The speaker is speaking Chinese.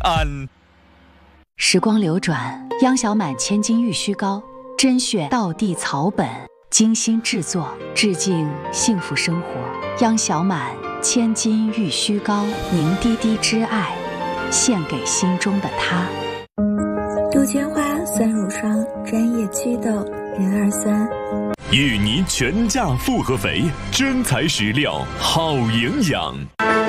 安。 时光流转，央小满千金玉虚膏，甄选道地草本，精心制作，致敬幸福生活。央小满千金玉虚膏，凝滴滴之爱，献给心中的他。 杜鹃花酸乳霜专业祛痘人二酸。 芋泥全价复合肥，真材实料，好营养。